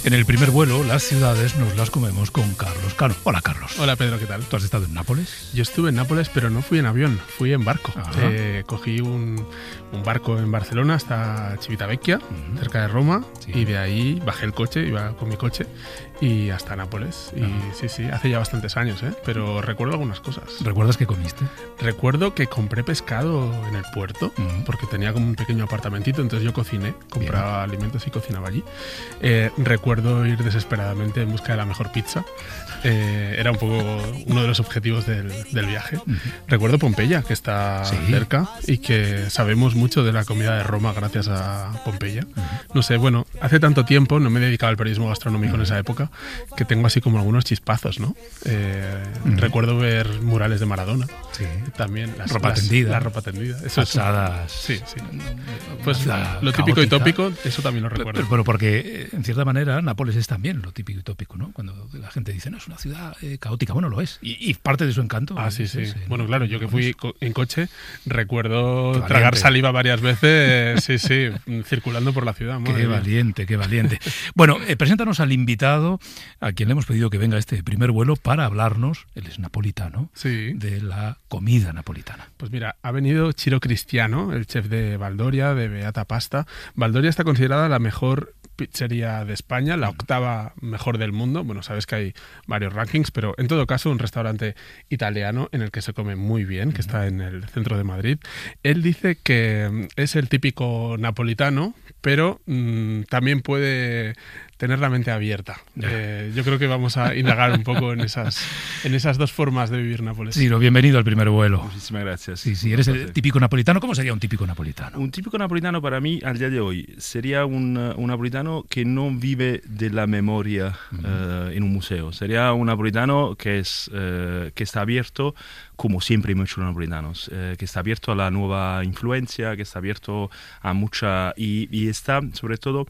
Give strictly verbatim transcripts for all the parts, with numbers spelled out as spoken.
En el primer vuelo, las ciudades nos las comemos con Carlos Cano. Hola, Carlos. Hola, Pedro, ¿qué tal? ¿Tú has estado en Nápoles? Yo estuve en Nápoles, pero no fui en avión, fui en barco. Eh, cogí un, un barco en Barcelona hasta Civitavecchia, uh-huh. cerca de Roma, sí. y de ahí bajé el coche, iba con mi coche, y hasta Nápoles. Y uh-huh. sí, sí, hace ya bastantes años, ¿eh? Pero recuerdo algunas cosas. ¿Recuerdas qué comiste? Recuerdo que compré pescado en el puerto, uh-huh. porque tenía como un pequeño apartamentito, entonces yo cociné, compraba Bien. alimentos y cocinaba allí. Eh, recuerdo ir desesperadamente en busca de la mejor pizza. Eh, era un poco uno de los objetivos del, del viaje. Uh-huh. Recuerdo Pompeya, que está ¿Sí? cerca y que sabemos mucho de la comida de Roma gracias a Pompeya. Uh-huh. No sé, bueno, hace tanto tiempo, no me dedicaba al periodismo gastronómico uh-huh. en esa época, que tengo así como algunos chispazos, ¿no? Eh, uh-huh. Recuerdo ver murales de Maradona. Sí. También las ropa las, tendida. La ropa tendida. Eso Fachadas. Es, sí, sí. Pues la lo típico y tópico, eso también lo recuerdo. Pero, pero porque, en cierta manera, Nápoles es también lo típico y tópico, ¿no? Cuando la gente dice, no, es una ciudad eh, caótica. Bueno, lo es. Y, y parte de su encanto. Ah, sí, sí. Es, eh, bueno, claro, yo que fui co- en coche, recuerdo tragar saliva varias veces, sí, sí, circulando por la ciudad. Qué mía. valiente, qué valiente. Bueno, eh, preséntanos al invitado, a quien le hemos pedido que venga a este primer vuelo para hablarnos, él es napolitano, sí. de la comida napolitana. Pues mira, ha venido Ciro Cristiano, el chef de Valdoria, de Beata Pasta. Valdoria está considerada la mejor pizzería de España, la octava mejor del mundo. Bueno, sabes que hay varios rankings, pero en todo caso un restaurante italiano en el que se come muy bien, que está en el centro de Madrid. Él dice que es el típico napolitano, pero mmm, también puede tener la mente abierta. Eh, yo creo que vamos a indagar un poco en esas, en esas dos formas de vivir Nápoles. Ciro, bienvenido al primer vuelo. Muchísimas gracias. Sí, sí, eres el típico napolitano. ¿Cómo sería un típico napolitano? Un típico napolitano para mí, al día de hoy, sería un, un napolitano que no vive de la memoria uh-huh. uh, en un museo. Sería un napolitano que, es, uh, que está abierto, como siempre muchos napolitanos, uh, que está abierto a la nueva influencia, que está abierto a mucha... Y, y está, sobre todo,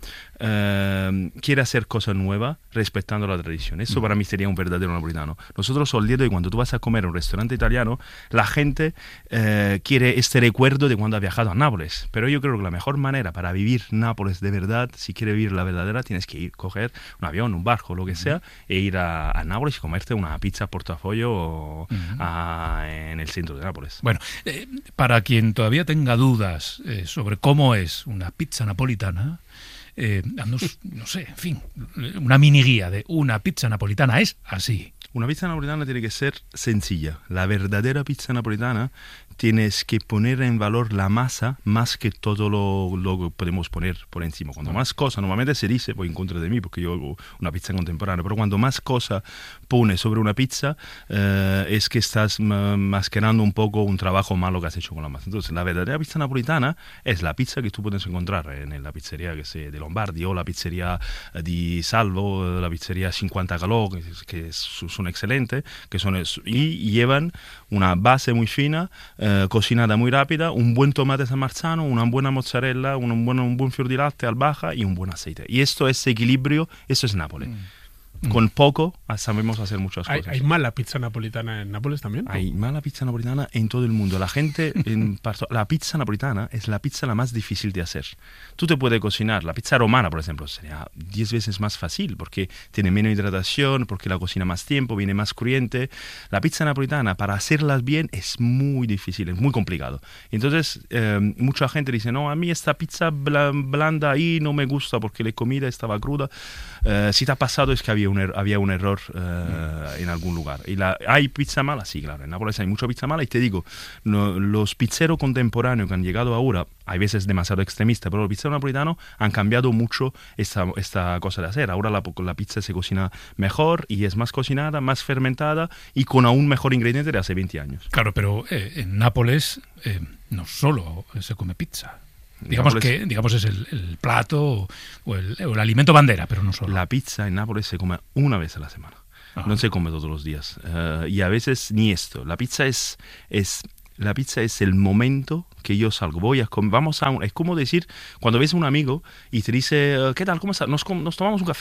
uh, quiere hacer cosas nuevas respetando la tradición. Eso mm. para mí sería un verdadero napolitano. Nosotros al día de hoy, cuando tú vas a comer a un restaurante italiano, la gente eh, quiere este recuerdo de cuando ha viajado a Nápoles. Pero yo creo que la mejor manera para vivir Nápoles de verdad, si quieres vivir la verdadera, tienes que ir, coger un avión, un barco, lo que sea, mm. e ir a, a Nápoles y comerte una pizza portafolio o, mm. a, en el centro de Nápoles. Bueno, eh, para quien todavía tenga dudas eh, sobre cómo es una pizza napolitana, Eh, no, no sé, en fin, una mini guía de una pizza napolitana es así. Una pizza napolitana tiene que ser sencilla. La verdadera pizza napolitana tienes que poner en valor la masa más que todo lo, lo que podemos poner por encima. Cuando más cosas, normalmente se dice, voy en contra de mí porque yo hago una pizza contemporánea, pero cuando más cosas pones sobre una pizza eh, es que estás m- mascarando un poco un trabajo malo que has hecho con la masa. Entonces, la verdadera pizza napolitana es la pizza que tú puedes encontrar en la pizzería que sé, de Lombardi o la pizzería di Salvo, la pizzería cincuenta Calò, que, que son excelentes, que son es, y llevan una base muy fina, eh, cocinada muy rápida, un buen tomate San Marzano, una buena mozzarella, un buen, un buen fior di latte al baja y un buen aceite. Y esto es equilibrio, esto es Nápoles. Mm. Con poco sabemos hacer muchas ¿Hay, cosas. ¿Hay mala pizza napolitana en Nápoles también? Hay mala pizza napolitana en todo el mundo. La gente, en parto, la pizza napolitana es la pizza la más difícil de hacer. Tú te puedes cocinar. La pizza romana, por ejemplo, sería diez veces más fácil porque tiene menos hidratación, porque la cocina más tiempo, viene más crujiente. La pizza napolitana, para hacerlas bien, es muy difícil, es muy complicado. Entonces, eh, mucha gente dice, no, a mí esta pizza blanda ahí no me gusta porque la comida estaba cruda. Eh, si te ha pasado es que había un, er- había un error uh, mm. en algún lugar. Y la, ¿hay pizza mala? Sí, claro, en Nápoles hay mucha pizza mala y te digo, no, los pizzeros contemporáneos que han llegado ahora, hay veces demasiado extremistas, pero los pizzeros napolitanos han cambiado mucho esta, esta cosa de hacer. Ahora la, la pizza se cocina mejor y es más cocinada, más fermentada y con aún mejor ingrediente de hace veinte años. Claro, pero eh, en Nápoles eh, no solo se come pizza. Digamos Nápoles, que digamos es el, el plato o el, o el alimento bandera, pero no solo. La pizza en Nápoles se come una vez a la semana. Ajá. No se come todos los días. Uh, y a veces ni esto. La pizza es, es, la pizza es el momento que yo salgo. Voy a comer, vamos a un, es como decir, cuando ves a un amigo y te dice, ¿qué tal? ¿Cómo estás? Nos, nos tomamos un café.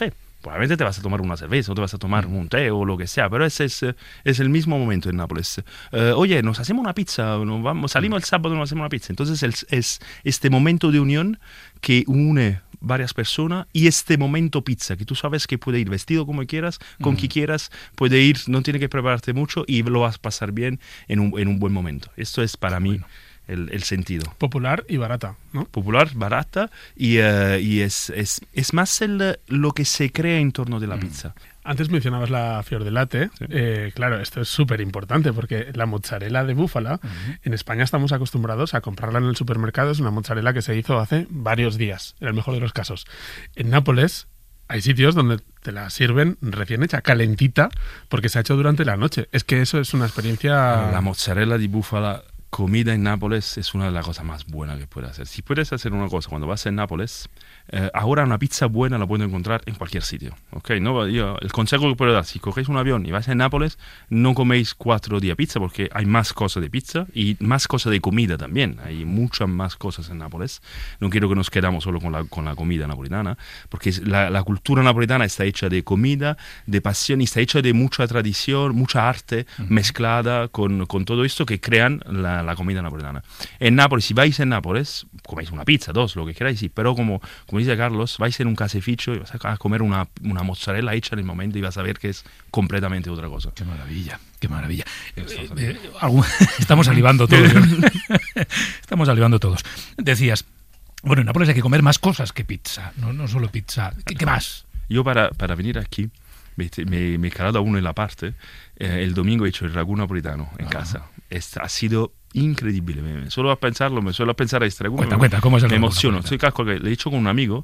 probablemente te vas a tomar una cerveza o te vas a tomar un té o lo que sea, pero ese es, es el mismo momento en Nápoles. Uh, oye, nos hacemos una pizza, nos vamos, salimos el sábado y nos hacemos una pizza. Entonces es, es este momento de unión que une varias personas y este momento pizza, que tú sabes que puede ir vestido como quieras, con mm. quien quieras, puede ir, no tiene que prepararte mucho y lo vas a pasar bien en un, en un buen momento. Esto es para Qué mí bueno. el, el sentido. Popular y barata, ¿no? Popular, barata y, uh, y es, es, es más el, lo que se crea en torno de la mm. pizza. Antes mencionabas la fior di latte. Sí. Eh, claro, esto es súper importante porque la mozzarella de búfala, uh-huh. en España estamos acostumbrados a comprarla en el supermercado. Es una mozzarella que se hizo hace varios días, en el mejor de los casos. En Nápoles hay sitios donde te la sirven recién hecha, calentita, porque se ha hecho durante la noche. Es que eso es una experiencia... La mozzarella di búfala... Comida en Nápoles es una de las cosas más buenas que puedes hacer. Si puedes hacer una cosa cuando vas a Nápoles, eh, ahora una pizza buena la puedes encontrar en cualquier sitio. ¿Okay? No, yo, el consejo que puedo dar, si cogéis un avión y vais a Nápoles, no coméis cuatro días pizza porque hay más cosas de pizza y más cosas de comida también. Hay muchas más cosas en Nápoles. No quiero que nos quedamos solo con la, con la comida napolitana, porque la, la cultura napolitana está hecha de comida, de pasión y está hecha de mucha tradición, mucha arte uh-huh. mezclada con, con todo esto que crean la la comida napolitana. En Nápoles, si vais en Nápoles, coméis una pizza, dos, lo que queráis, sí, pero como, como dice Carlos, vais en un caseificio y vas a comer una, una mozzarella hecha en el momento y vas a ver que es completamente otra cosa. Qué maravilla, qué maravilla. Eh, eh, algún, estamos salivando todos. Estamos salivando todos. Decías, bueno, en Nápoles hay que comer más cosas que pizza, no, no solo pizza. ¿Qué, qué más? Yo para, para venir aquí me, me, me he calado a uno en la parte. Eh, el domingo he hecho el ragù napolitano en ah. casa. Es, ha sido increíble, solo a pensarlo, me suelo pensar a este ragù. Cuenta, cuenta, ¿cómo es el Me emociono. Estoy casco que le he hecho con un amigo,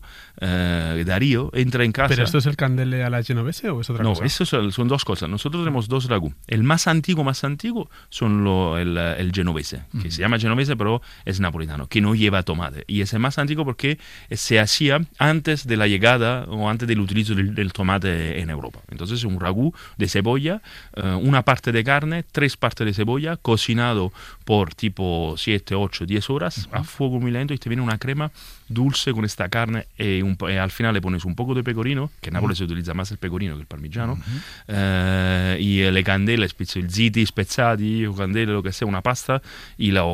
eh, Darío, entra en casa. ¿Pero esto es el candele a la genovese o es otra no, cosa? No, eso son, son dos cosas. Nosotros tenemos dos ragù. El más antiguo, más antiguo, son lo, el, el genovese, que mm. se llama genovese, pero es napolitano, que no lleva tomate. Y es el más antiguo porque se hacía antes de la llegada o antes del utilizo del, del tomate en Europa. Entonces es un ragù de cebolla, eh, una parte de carne, tres partes de cebolla, cocinado por tipo siete, ocho, diez horas uh-huh. a fuego muy lento y te viene una crema dulce con esta carne y, un, y al final le pones un poco de pecorino, que en Nápoles uh-huh. se utilizza más el pecorino que el parmigiano, uh-huh. eh, y le candele, il ziti spezzati o candele, lo que sea, una pasta y la...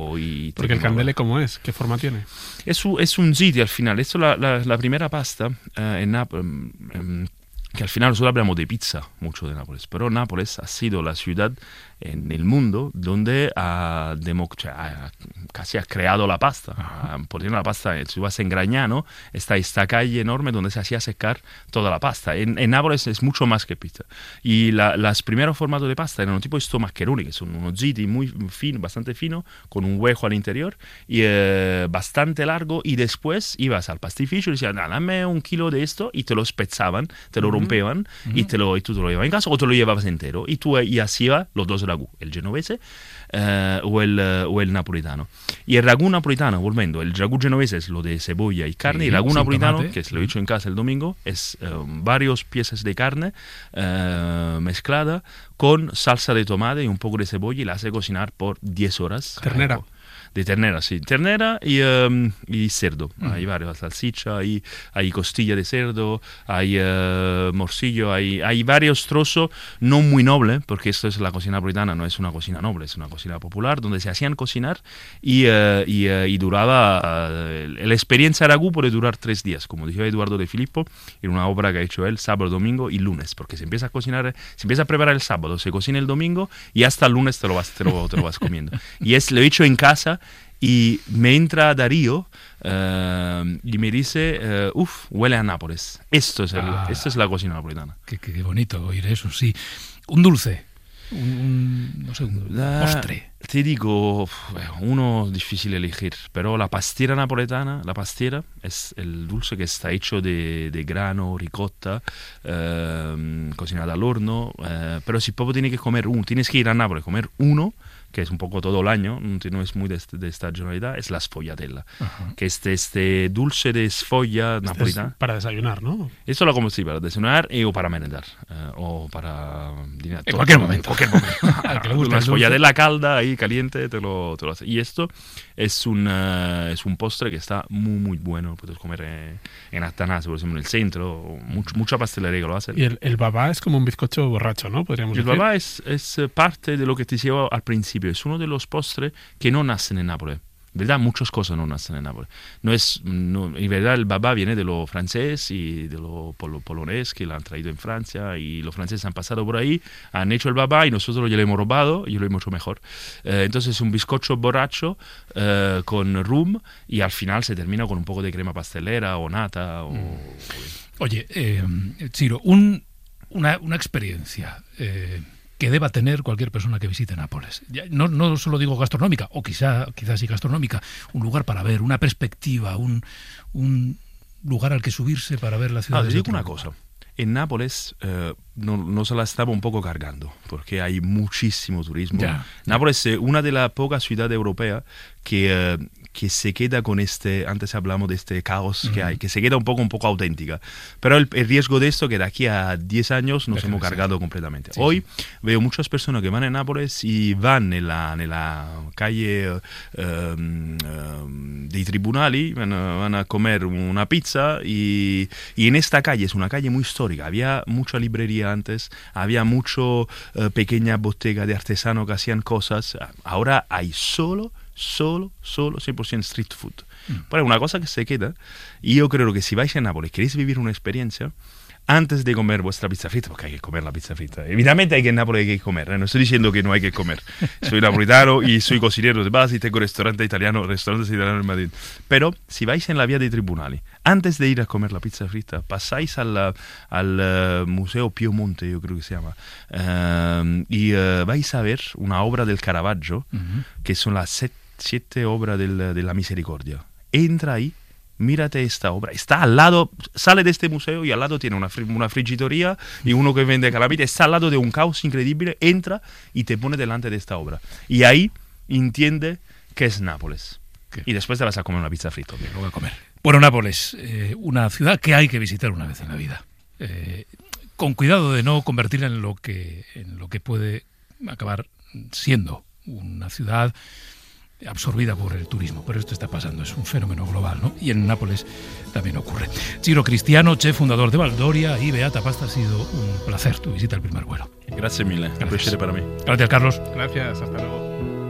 Y Porque el candele, ¿cómo es? ¿Qué forma tiene? Es, es un ziti al final. Esto es la, la, la primera pasta eh, en Nápoles... Um, que al final nosotros hablamos de pizza mucho de Nápoles, pero Nápoles ha sido la ciudad en el mundo donde ha, demo, cioè, ha casi ha creado la pasta. Uh-huh. Por ejemplo, la pasta, si vas en Gragnano, está esta calle enorme donde se hacía secar toda la pasta. En, en Nápoles es mucho más que pizza. Y la, los primeros formatos de pasta eran un tipo de estos maccheroni, que son unos ziti muy finos, bastante finos, con un hueco al interior y eh, bastante largo. Y después ibas al pastificio y decían, dame un kilo de esto, y te lo spezzaban, te lo uh-huh. rompevan uh-huh. y, te lo, y tú te lo llevabas en casa o te lo llevabas entero. Y tú y así iba los dos ragù, el genovese eh, o, el, o el napolitano. Y el ragù napolitano, volviendo, el ragù genovese es lo de cebolla y carne, sí, y el ragù napolitano, tomate, que sí. lo he hecho en casa el domingo, es eh, varios piezas de carne eh, mezclada con salsa de tomate y un poco de cebolla y la hace cocinar por diez horas. Ternera. Eh, de ternera, sí. Ternera y, um, y cerdo. Mm. Hay varias, salchicha, hay, hay costilla de cerdo, hay uh, morcillo, hay, hay varios trozos, no muy nobles, porque esto es la cocina napolitana, no es una cocina noble, es una cocina popular, donde se hacían cocinar y, uh, y, uh, y duraba... Uh, la experiencia ragù puede durar tres días, como dijo Eduardo de Filippo, en una obra que ha hecho él, sábado, domingo y lunes, porque se empieza a cocinar, se empieza a preparar el sábado, se cocina el domingo y hasta el lunes te lo vas, te lo, te lo vas comiendo. Y es, lo he hecho en casa. Y me entra Darío uh, y me dice, uh, uff, huele a Nápoles. Esto es, el, ah, esto es la cocina napolitana. Qué, qué, qué bonito oír eso, sí. Un dulce, un, un no sé, un la, postre. Te digo, uno difícil elegir, pero la pastiera napoletana, la pastiera es el dulce que está hecho de, de grano, ricotta, uh, cocinada al horno, uh, pero si proprio tienes que comer uno, tienes que ir a Nápoles, comer uno, que es un poco todo el año, no es muy de, de estacionalidad, es la sfogliatella, uh-huh. que es este dulce de sfolla este napolitana. Para desayunar, ¿no? Eso lo como sí, para desayunar y, o para merendar, eh, o para... Dinar, en cualquier momento. En cualquier momento. Una sfogliatella calda, ahí caliente, te lo, te lo hace. Y esto es un, uh, es un postre que está muy, muy bueno, puedes comer eh, en Atanasio, por ejemplo, en el centro, mucho, mucha pastelería que lo hace. Y el, el babà es como un bizcocho borracho, ¿no? Podríamos el decir. babà es, es parte de lo que te decía al principio, es uno de los postres que no nacen en Nápoles. En verdad, muchas cosas no nacen en Nápoles. No es, no, en verdad, el babà viene de lo francés y de lo pol polonés que lo han traído en Francia, y los franceses han pasado por ahí, han hecho el babà y nosotros ya lo hemos robado y lo hemos hecho mejor. Eh, entonces es un bizcocho borracho eh, con rum, y al final se termina con un poco de crema pastelera o nata. O, mm. Oye, eh, Ciro, un, una, una experiencia... Eh, que deba tener cualquier persona que visite Nápoles. Ya, no, no solo digo gastronómica, o quizá, quizás sí gastronómica, un lugar para ver, una perspectiva, un, un lugar al que subirse para ver la ciudad. Ah, te digo una cosa. En Nápoles eh, no, nos la estaba un poco cargando, porque hay muchísimo turismo. Ya. Nápoles es una de las pocas ciudades europeas que, eh, que se queda con este, antes hablamos de este caos uh-huh. que hay, que se queda un poco, un poco auténtica. Pero el, el riesgo de esto que de aquí a diez años nos Deja hemos cargado completamente. Sí, Hoy sí. veo muchas personas que van a Nápoles y van en la, en la calle um, um, dei Tribunali, van a, van a comer una pizza, y, y en esta calle, es una calle muy histórica, había mucha librería antes, había mucho uh, pequeña bottega de artesanos que hacían cosas. Ahora hay solo solo, solo cien por ciento street food. Mm. Pero una cosa que se queda, y yo creo que si vais a Nápoles, queréis vivir una experiencia, antes de comer vuestra pizza frita, porque hay que comer la pizza frita. Evidentemente hay que en Nápoles hay que comer, ¿eh? No estoy diciendo que no hay que comer. Soy napolitano y soy cocinero de base y tengo restaurante italiano, restaurantes italianos en Madrid. Pero si vais en la vía dei Tribunali, antes de ir a comer la pizza frita, pasáis al, al uh, Museo Piemonte, yo creo que se llama, uh, y uh, vais a ver una obra del Caravaggio, uh-huh. que son las set, siete obras del, de la Misericordia. Entra ahí, mírate esta obra, está al lado, sale de este museo y al lado tiene una, una frigitoría y uno que vende calamita, está al lado de un caos increíble, entra y te pone delante de esta obra. Y ahí entiende que es Nápoles. ¿Qué? Y después te vas a comer una pizza frita. Lo voy a comer. Bueno, Nápoles, eh, una ciudad que hay que visitar una vez en la vida. Eh, con cuidado de no convertirla en lo que, en lo que puede acabar siendo una ciudad absorbida por el turismo, pero esto está pasando, es un fenómeno global, ¿no? Y en Nápoles también ocurre. Ciro Cristiano, chef fundador de Valdoria y Beata Pasta, ha sido un placer tu visita al Primer Vuelo. Gracias mille, un placer para mí. Gracias, Carlos. Gracias, hasta luego.